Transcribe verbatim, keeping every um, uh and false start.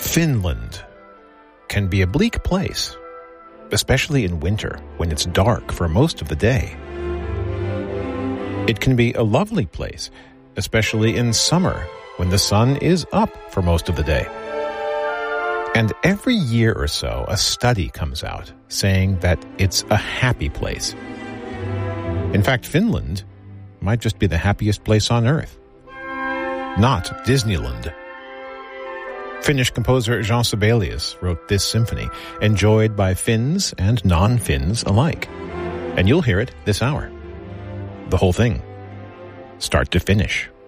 Finland can be a bleak place, especially in winter when it's dark for most of the day. It can be a lovely place, especially in summer when the sun is up for most of the day. And every year or so, a study comes out saying that it's a happy place. In fact, Finland might just be the happiest place on earth. Not Disneyland. Finnish composer Jean Sibelius wrote this symphony, enjoyed by Finns and non-Finns alike. And you'll hear it this hour. The whole thing, start to finish.